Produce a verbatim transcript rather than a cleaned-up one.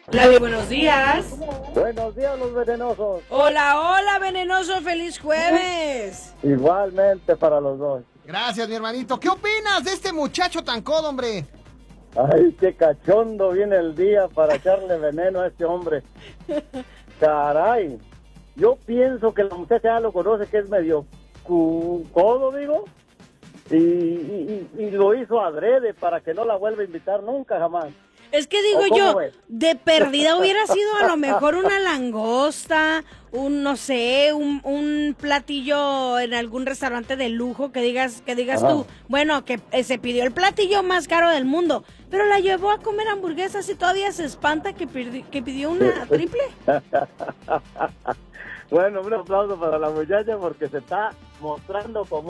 Lali, buenos días. Buenos días, los venenosos. Hola, hola, venenoso, feliz jueves. Igualmente para los dos. Gracias, mi hermanito. ¿Qué opinas de este muchacho tan codo, hombre? Ay, qué cachondo viene el día para echarle veneno a este hombre. Caray, yo pienso que la muchacha ya lo conoce, que es medio cu- codo, digo, y, y, y, y lo hizo adrede para que no la vuelva a invitar nunca, jamás. Es que digo ¿O cómo yo, ves? de perdida hubiera sido a lo mejor una langosta, un, no sé, un, un platillo en algún restaurante de lujo que digas, que digas Ajá. tú, bueno, que eh, se pidió el platillo más caro del mundo, pero la llevó a comer hamburguesas y todavía se espanta que, pirdi- que pidió una triple. Bueno, un aplauso para la muchacha porque se está mostrando como